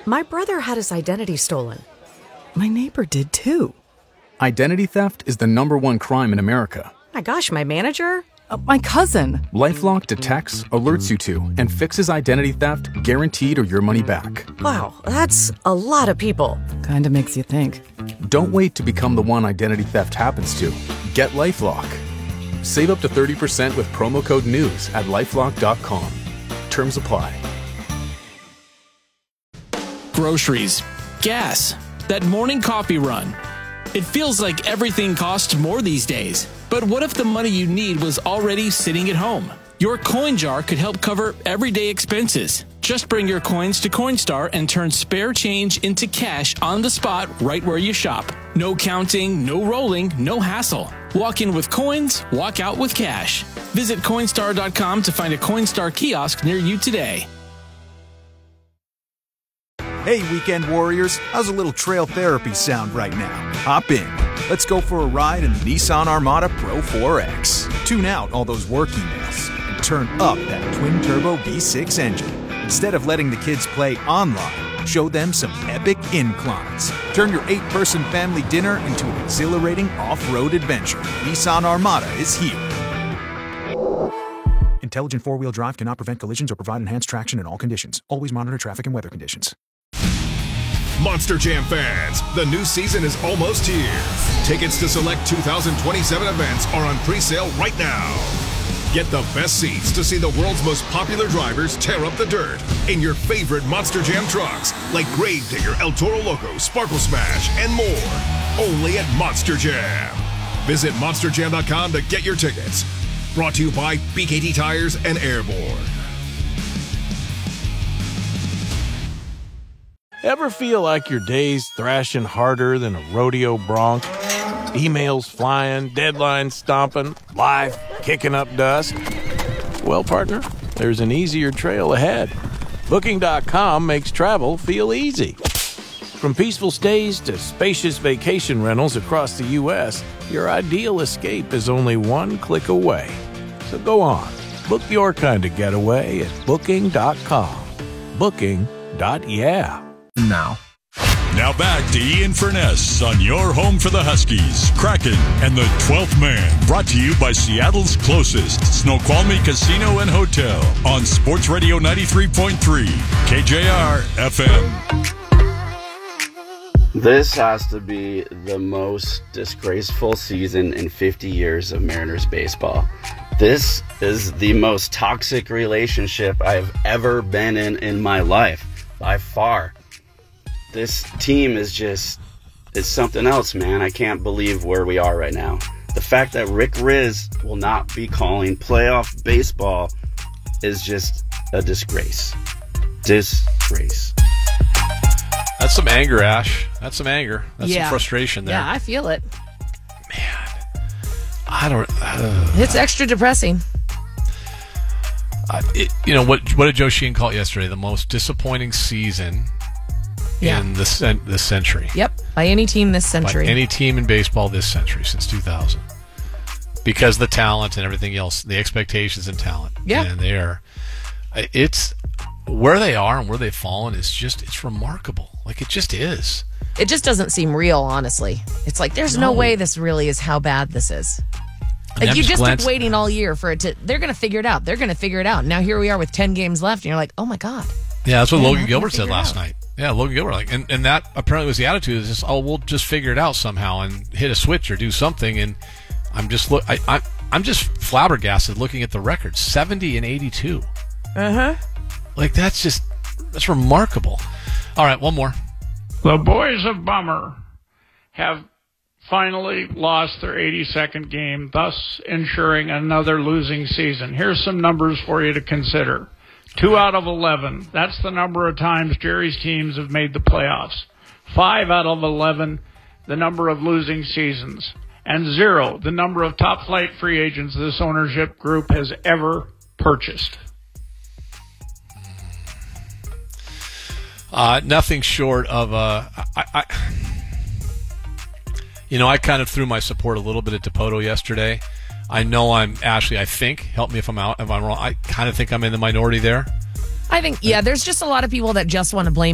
My brother had his identity stolen. My neighbor did too. Identity theft is the #1 crime in America. My gosh, my manager? My cousin. LifeLock detects, alerts you to, and fixes identity theft guaranteed or your money back. Wow, that's a lot of people. Kinda makes you think. Don't wait to become the one identity theft happens to. Get LifeLock. Save up to 30% with promo code NEWS at LifeLock.com. Terms apply. Groceries, gas, that morning coffee run. It feels like everything costs more these days. But what if the money you need was already sitting at home? Your coin jar could help cover everyday expenses. Just bring your coins to Coinstar and turn spare change into cash on the spot right where you shop. No counting, no rolling, no hassle. Walk in with coins, walk out with cash. Visit Coinstar.com to find a Coinstar kiosk near you today. Hey, weekend warriors, how's a little trail therapy sound right now? Hop in. Let's go for a ride in the Nissan Armada Pro 4X. Tune out all those work emails and turn up that twin-turbo V6 engine. Instead of letting the kids play online, show them some epic inclines. Turn your 8-person family dinner into an exhilarating off-road adventure. Nissan Armada is here. Intelligent four-wheel drive cannot prevent collisions or provide enhanced traction in all conditions. Always monitor traffic and weather conditions. Monster Jam fans, the new season is almost here. Tickets to select 2027 events are on pre-sale right now. Get the best seats to see the world's most popular drivers tear up the dirt in your favorite Monster Jam trucks, like Gravedigger, El Toro Loco, Sparkle Smash, and more. Only at Monster Jam. Visit monsterjam.com to get your tickets. Brought to you by BKT Tires and Airborne. Ever feel like your day's thrashing harder than a rodeo bronc? Emails flying, deadlines stomping, life kicking up dust? Well, partner, there's an easier trail ahead. Booking.com makes travel feel easy. From peaceful stays to spacious vacation rentals across the U.S., your ideal escape is only one click away. So go on, book your kind of getaway at Booking.com. Booking.yeah. Now back to Ian Furness on your home for the Huskies, Kraken, and the 12th Man. Brought to you by Seattle's closest Snoqualmie Casino and Hotel on Sports Radio 93.3 KJR FM. This has to be the most disgraceful season in 50 years of Mariners baseball. This is the most toxic relationship I've ever been in my life, by far. This team is something else, man. I can't believe where we are right now. The fact that Rick Riz will not be calling playoff baseball is just a disgrace. Disgrace. That's some anger, Ash. That's some anger. That's some frustration there. Yeah, I feel it. Man, I don't... It's extra depressing. What did Joe Sheehan call it yesterday? The most disappointing season in this century. Yep, by any team this century. By any team in baseball this century since 2000. Because the talent and everything else, the expectations and talent. Yeah. And it's where they are and where they've fallen is it's remarkable. Like, it just is. It just doesn't seem real, honestly. It's like, there's no way this really is how bad this is. Like, you just kept waiting all year for it to... They're going to figure it out. They're going to figure it out. Now here we are with 10 games left, and you're like, oh, my God. Yeah, that's what Logan Gilbert said last night. Yeah, Logan Gilbert. And that apparently was the attitude. Is just, we'll just figure it out somehow and hit a switch or do something. And I'm just flabbergasted looking at the record. 70 and 82. Uh-huh. Like, that's remarkable. All right, one more. The boys of Bummer have finally lost their 82nd game, thus ensuring another losing season. Here's some numbers for you to consider. 2 out of 11. That's the number of times Jerry's teams have made the playoffs. 5 out of 11, the number of losing seasons. And 0, the number of top-flight free agents this ownership group has ever purchased. Nothing short of I kind of threw my support a little bit at Dipoto yesterday. I know Ashley, I think, help me if I'm wrong, I kind of think I'm in the minority there. I think, there's just a lot of people that just want to blame